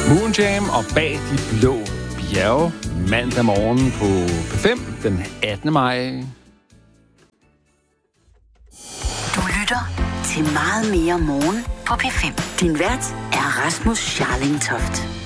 Moonjam og Bag de blå bjerge mandag morgen på P5 den 18. maj. Du lytter til Meget mere morgen på P5. Din vært er Rasmus Scharling Toft.